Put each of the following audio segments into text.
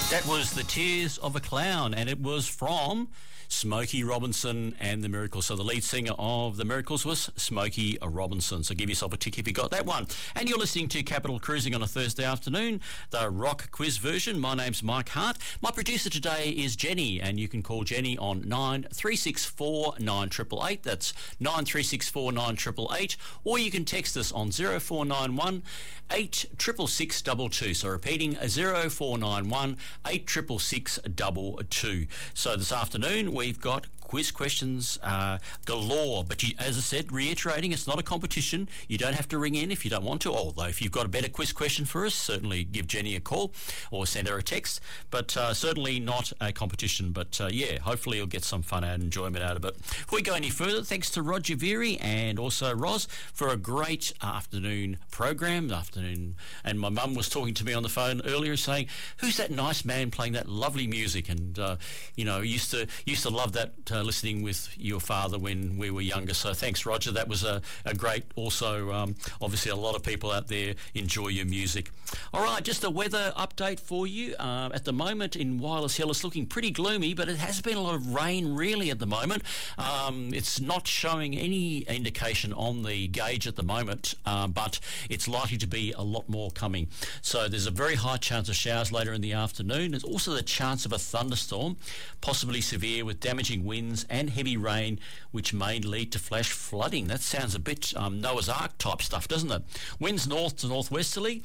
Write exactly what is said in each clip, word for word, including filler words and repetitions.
That was The Tears of a Clown, and it was from Smokey Robinson and the Miracles. So the lead singer of the Miracles was Smokey Robinson. So give yourself a tick if you got that one. And you're listening to Capital Cruising on a Thursday afternoon, the rock quiz version. My name's Mike Hart. My producer today is Jenny, and you can call Jenny on nine three six four nine eight eight eight. That's nine three six four nine eight eight eight. Or you can text us on zero four nine one eight six six six two two. So repeating, zero four nine one eight six six six two two. So this afternoon we've got quiz questions uh, galore, but you, as I said, reiterating, it's not a competition. You don't have to ring in if you don't want to, although if you've got a better quiz question for us, certainly give Jenny a call or send her a text, but uh, certainly not a competition. But uh, yeah, hopefully you'll get some fun and enjoyment out of it. Before we go any further, thanks to Roger Veary and also Roz for a great afternoon program. Afternoon, and my mum was talking to me on the phone earlier saying, who's that nice man playing that lovely music? And uh, you know, used to used to love that uh, listening with your father when we were younger. So thanks, Roger. That was a, a great, also um, obviously a lot of people out there enjoy your music. All right, just a weather update for you. Uh, at the moment in Wireless Hill, it's looking pretty gloomy, but it has been a lot of rain really at the moment. Um, it's not showing any indication on the gauge at the moment, uh, but it's likely to be a lot more coming. So there's a very high chance of showers later in the afternoon. There's also the chance of a thunderstorm, possibly severe, with damaging winds and heavy rain, which may lead to flash flooding. That sounds a bit um, Noah's Ark type stuff, doesn't it? Winds north to northwesterly,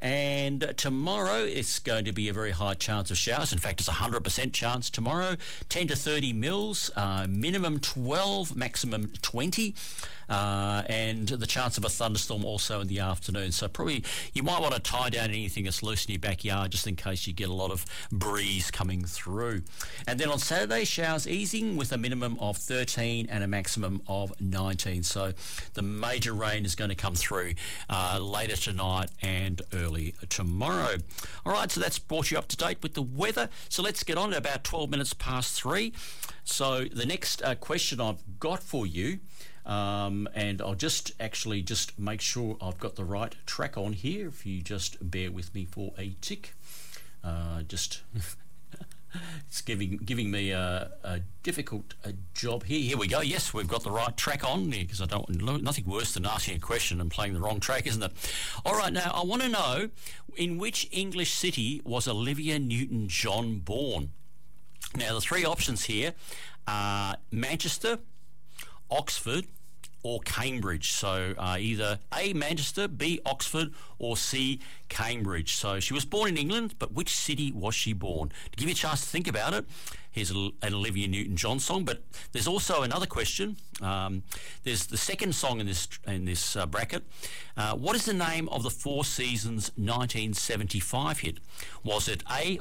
and tomorrow it's going to be a very high chance of showers. In fact, it's a one hundred percent chance tomorrow, ten to thirty mils, uh, minimum twelve, maximum twenty, uh, and the chance of a thunderstorm also in the afternoon. So probably you might want to tie down anything that's loose in your backyard just in case you get a lot of breeze coming through. And then on Saturday, showers easing with a minimum of thirteen and a maximum of nineteen. So the major rain is going to come through uh, later tonight and early tomorrow. All right, so that's brought you up to date with the weather. So let's get on at about twelve minutes past three. So the next uh, question I've got for you, um, and I'll just actually just make sure I've got the right track on here. If you just bear with me for a tick. Uh, just... It's giving giving me a, a difficult a job here. Here we go. Yes, we've got the right track on because I don't nothing worse than asking a question and playing the wrong track, isn't it? All right, now I want to know, in which English city was Olivia Newton-John born? Now the three options here are Manchester, Oxford, or Cambridge. So uh, either A, Manchester, B, Oxford, or C, Cambridge. So she was born in England, but which city was she born? To give you a chance to think about it, here's an Olivia Newton-John song, but there's also another question. Um, there's the second song in this in this uh, bracket. Uh, what is the name of the Four Seasons nineteen seventy-five hit? Was it A,